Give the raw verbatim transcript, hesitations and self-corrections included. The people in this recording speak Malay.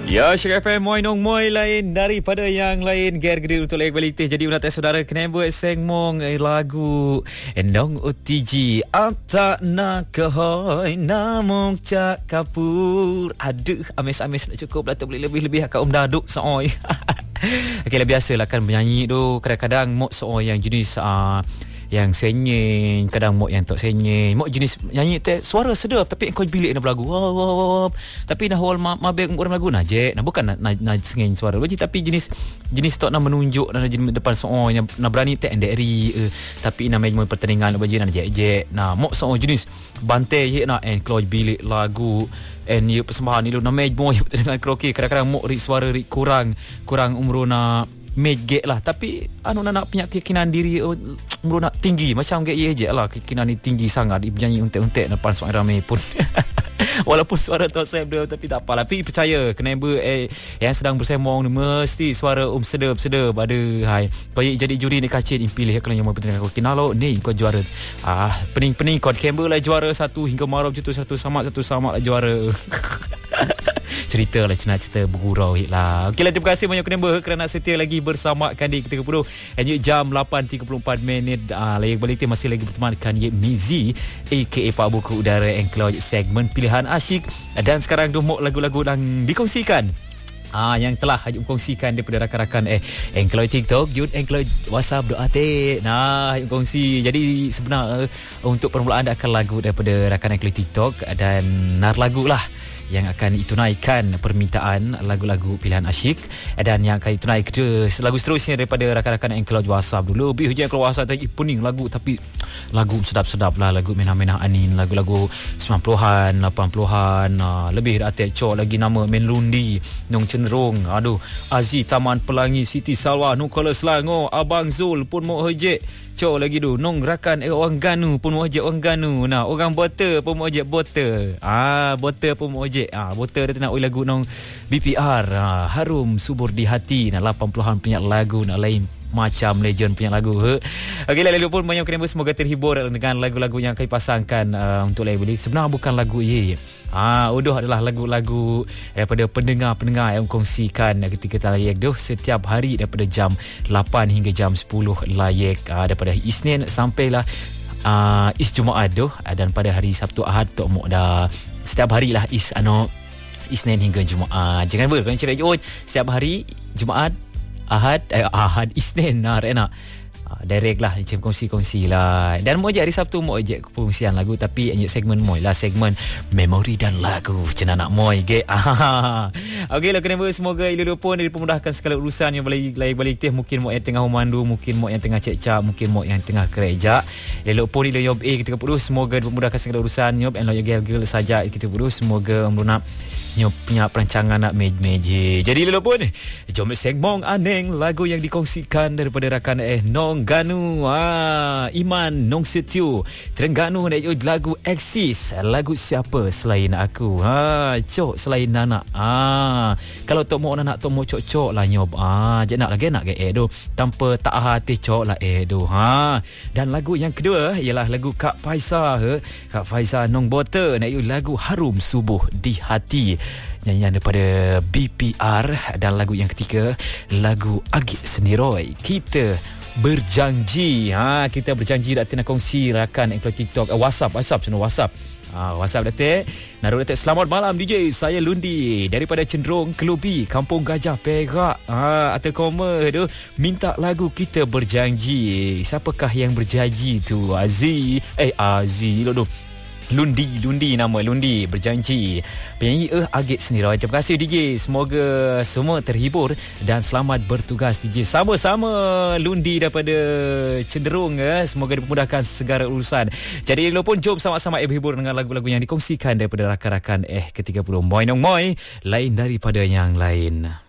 Ya, Syek F M, moi nong moi lain daripada yang lain. Ger gede untuk lain kualiti. Jadi ulat saudara kena buat sengmong eh, lagu Endong O T G Ata nak kehoy namong cak kapur. Aduh, amis-amis nak cukup lah tak boleh lebih-lebih akak um daduk seoi. Okey lah, biasalah kan menyanyi tu kadang-kadang mok seoi yang jenis uh, yang senyeng, kadang mok yang tak senyeng, mok jenis nyanyi teh suara sedap tapi kau bilik nak berlagu wow, wow, wow. Tapi dah awal mabek orang lagu nak je nak bukan nak nak, nak sengeng suara bagi tapi jenis jenis tok nak menunjuk dan jenis depan soong yang nak berani teh enderi uh, tapi nak main pertandingan bagi nak je je nah mok soong jenis bantai ye nak and keluar bilik lagu and ye persembahan ni lu nak main mo pertandingan karaoke kadang-kadang mok ri suara ri kurang kurang umur nak mejek lah tapi anu nak punya keyakinan diri oh, nak tinggi macam kayak ye je lah keyakinan ni tinggi sangat bernyanyi untek-untek depan suara ramai pun walaupun suara tak sedap tapi tak apa tapi percaya kena eh, yang sedang bersemong ni mesti suara um sedap-sedap ada hai kau jadi juri ni kacit impilih kalau yang mau pertandingan kau kinalo ni kau juara ah pening-pening kau Campbell lah juara satu hingga marah macam tu satu sama satu sama lah juara. Cerita lah cerita bergurau lah. Okey lah, terima kasih banyak kenapa kerana setia lagi bersama Kandi tiga puluh and jam lapan tiga puluh empat minit uh, layak balik masih lagi bertemankan Ye Mizi aka Pak Buku Udara and Cloud segmen pilihan asyik dan sekarang dua lagu-lagu yang dikongsikan Ah yang telah hajuk kongsikan daripada rakan-rakan eh Engkloy TikTok, Yud Engkloy WhatsApp doa teh. Nah, hajuk kongsi. Jadi sebenarnya uh, untuk permulaan akan lagu daripada rakan Engkloy TikTok dan nar lagu lah yang akan ditunaikan permintaan lagu-lagu pilihan asyik dan yang akan ditunaikan lagu seterusnya daripada rakan-rakan Engkloy WhatsApp dulu. Lebih hujan kalau WhatsApp tadi pening lagu tapi lagu sedap-sedap lah, lagu menah-menah anin, lagu-lagu sembilan puluhan, lapan puluhan, uh, lebih atek cok lagi nama Menlundi, Nong Cenderung, aduh, Aziz Taman Pelangi, Siti Salwa, Nukola Selangor, Abang Zul pun mau hejek cok lagi tu, Nong Rakan eh, orang Ganu pun mau hejek orang Ganu, nah orang Bota pun mau hejek Bota, ah Bota pun mau hejek, ah Bota dia nak lagu Nong B P R, ah, Harum Subur di Hati, nah lapan puluhan punya lagu nak lain macam legend punya lagu. Okey lah, lalu pun banyak kenapa semoga terhibur dengan lagu-lagu yang kami pasangkan uh, untuk lain beli. Sebenarnya bukan lagu ye. Ah, udah adalah lagu-lagu daripada pendengar-pendengar yang kongsikan ketika kita layak tu setiap hari daripada jam lapan hingga jam sepuluh layak uh, daripada Isnin sampailah uh, Is Jumaat tu uh, dan pada hari Sabtu Ahad tok mok dah setiap hari lah Is ano Isnin hingga Jumaat. Jangan ber kan cerita oh setiap hari Jumaat Ahad, eh, Ahad, Isnin, nah, Rena. Uh, direct lah, macam kongsi-kongsi lah. Dan mau je hari Sabtu, mau je kongsian lagu. Tapi ini segmen moi lah, segmen memori dan lagu. Macam nak moi, ke? Okey lah, kenapa semoga ilu pun dipermudahkan segala urusan yang balik balik teh. Mungkin mau yang tengah memandu, mungkin mau yang tengah cek-cak, mungkin mau yang tengah kerja. Ilu pun ilu yob A kita perlu semoga dipermudahkan segala urusan yob and lo gel-gel saja kita perlu semoga melunak nyo punya perancangan nak mej-meje. Jadi lelo pun jom segmong aneng lagu yang dikongsikan daripada rakan eh Nong Ganu, ah Iman Nong Setiu Terengganu nek lagu Exist, lagu siapa selain aku. Ha cok selain Nana. Ah kalau tok mo nak tok mo cok-cok lah nyob. Ah je nak lagi nak ke eh do tanpa tak hati cok lah eh do. Ha dan lagu yang kedua ialah lagu Kak Faizah. He? Kak Faizah Nong Bota nek lagu Harum Subuh di Hati, nyanyian daripada B P R. Dan lagu yang ketiga lagu Agit Seniroy, Kita Berjanji. Ha kita berjanji dak nak kongsi rakan Engkloy TikTok, uh, WhatsApp WhatsApp channel WhatsApp. Ah ha, WhatsApp datuk. Naruh datuk selamat malam D J. Saya Lundi daripada Cenderung Kelubi, Kampung Gajah Perak. Ah ha, atau koma tu minta lagu Kita Berjanji. Siapakah yang berjanji tu? Aziz. Eh Aziz lo tu. Lundi, Lundi nama Lundi berjanji. Penyanyi eh Agit Seniroy. Terima kasih D J. Semoga semua terhibur dan selamat bertugas D J. Sama-sama Lundi daripada Cenderung eh. Semoga dipermudahkan segala urusan. Jadi lo pun jom sama-sama eh berhibur dengan lagu-lagu yang dikongsikan daripada rakan-rakan eh ke tiga puluh. Moi nong moi lain daripada yang lain.